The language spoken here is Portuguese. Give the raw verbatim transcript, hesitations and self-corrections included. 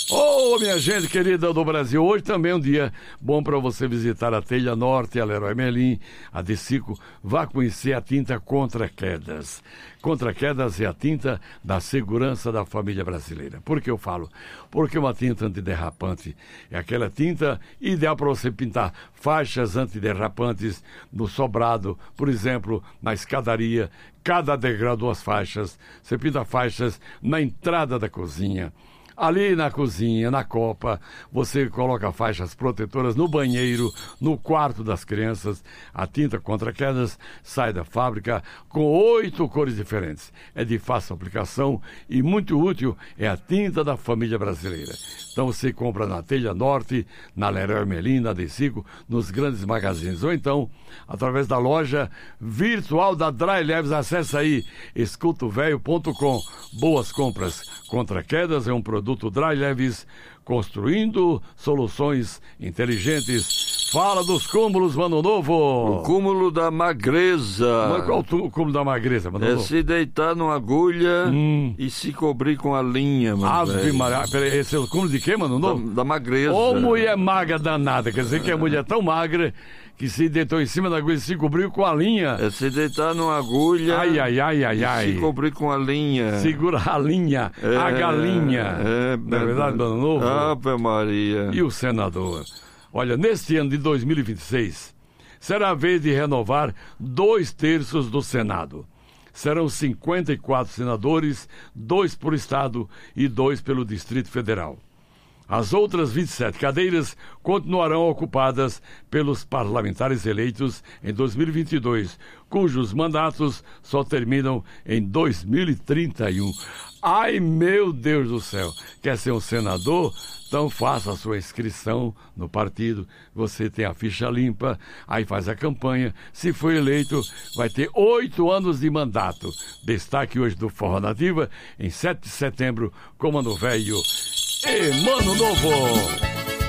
Ô, oh, minha gente querida do Brasil, hoje também é um dia bom para você visitar a Telha Norte, a Leroy Merlin, a Desico. Vá conhecer a tinta Contra Quedas. Contra Quedas é a tinta da segurança da família brasileira. Por que eu falo? Porque uma tinta antiderrapante é aquela tinta ideal para você pintar faixas antiderrapantes no sobrado, por exemplo, na escadaria, cada degrau duas faixas. Você pinta faixas na entrada da cozinha. Ali na cozinha, na copa, você coloca faixas protetoras no banheiro, no quarto das crianças. A tinta Contra Quedas sai da fábrica com oito cores diferentes. É de fácil aplicação e muito útil. É a tinta da família brasileira. Então você compra na Telha Norte, na Leroy Merlin, na Desico, nos grandes magazines. Ou então, através da loja virtual da Dry Leves. Acesse aí, escuto velho ponto com. Boas compras. Contra Quedas é um produto Dry Leves, construindo soluções inteligentes. Fala dos cúmulos, Mano Novo. O cúmulo da magreza. Mas qual o cúmulo da magreza, Mano É Novo? se deitar numa agulha hum. e se cobrir com a linha, mano. Ave Maria. Peraí, esse é o cúmulo de quê, Mano Novo? Da, da magreza. Ô, mulher magra danada. Quer dizer que a mulher é tão magra que se deitou em cima da agulha e se cobriu com a linha. É se deitar numa agulha. Ai, ai, ai, ai, ai. E se cobrir com a linha. Segura a linha, é, a galinha. É, não é verdade, Mano Novo? Ave Maria. E o senador? Olha, neste ano de dois mil e vinte e seis, será a vez de renovar dois terços do Senado. Serão cinquenta e quatro senadores, dois por estado e dois pelo Distrito Federal. As outras vinte e sete cadeiras continuarão ocupadas pelos parlamentares eleitos em dois mil e vinte e dois, cujos mandatos só terminam em dois mil e trinta e um. Ai, meu Deus do céu! Quer ser um senador? Então faça a sua inscrição no partido, você tem a ficha limpa, aí faz a campanha. Se for eleito, vai ter oito anos de mandato. Destaque hoje do Forró Nativa, em sete de setembro, com Mano Velho e Mano Novo.